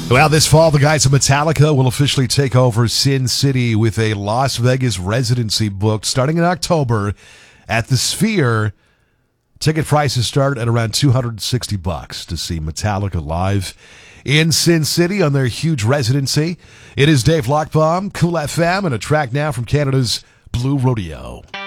Well, this fall, the guys of Metallica will officially take over Sin City with a Las Vegas residency booked starting in October at the Sphere. Ticket prices start at around $260 to see Metallica live in Sin City on their huge residency. It is Dave Lockbaum, Cool FM, and a track now from Canada's Blue Rodeo.